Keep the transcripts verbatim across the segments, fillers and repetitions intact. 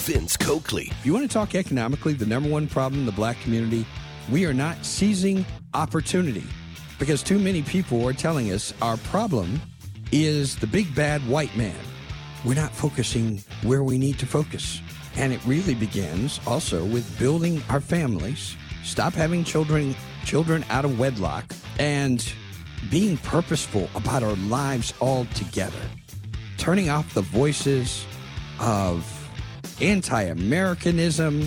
Vince Coakley. If you want to talk economically, the number one problem in the black community, we are not seizing opportunity because too many people are telling us our problem is the big bad white man. We're not focusing where we need to focus. And it really begins also with building our families, stop having children children out of wedlock, and being purposeful about our lives altogether. Turning off the voices of anti-Americanism,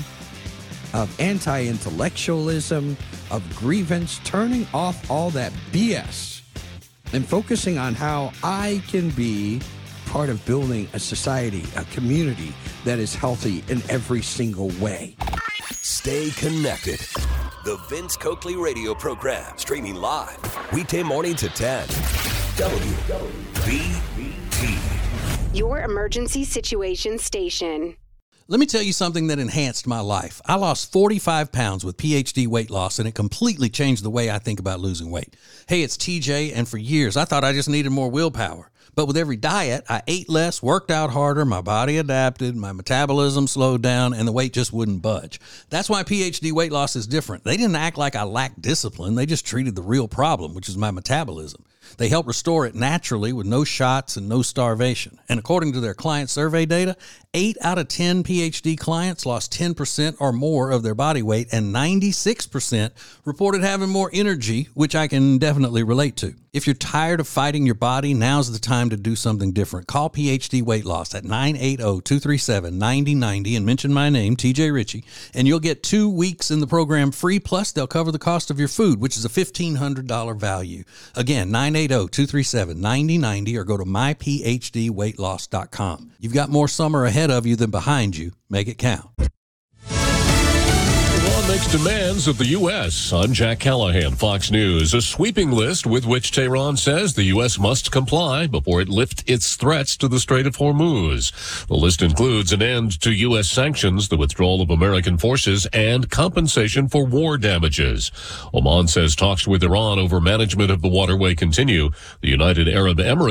of anti-intellectualism, of grievance, turning off all that B S and focusing on how I can be part of building a society, a community that is healthy in every single way. Stay connected. The Vince Coakley radio program, streaming live, weekday morning to ten. W B T. Your emergency situation station. Let me tell you something that enhanced my life. I lost forty-five pounds with P H D weight loss, and it completely changed the way I think about losing weight. Hey, it's T J, and for years I thought I just needed more willpower. But with every diet, I ate less, worked out harder, my body adapted, my metabolism slowed down, and the weight just wouldn't budge. That's why P H D weight loss is different. They didn't act like I lacked discipline. They just treated the real problem, which is my metabolism. They help restore it naturally with no shots and no starvation. And according to their client survey data, eight out of ten P H D clients lost ten percent or more of their body weight, and ninety-six percent reported having more energy, which I can definitely relate to. If you're tired of fighting your body, now's the time to do something different. Call P H D Weight Loss at nine eight zero, two three seven, nine zero nine zero and mention my name, T J Ritchie, and you'll get two weeks in the program free, plus they'll cover the cost of your food, which is a fifteen hundred dollars value. Again, nine eight zero, two three seven, nine zero nine zero or go to my p h d weight loss dot com. You've got more summer ahead of you than behind you. Make it count. Iran makes demands of the U S I'm Jack Callahan, Fox News. A sweeping list with which Tehran says the U S must comply before it lifts its threats to the Strait of Hormuz. The list includes an end to U S sanctions, the withdrawal of American forces, and compensation for war damages. Oman says talks with Iran over management of the waterway continue. The United Arab Emirates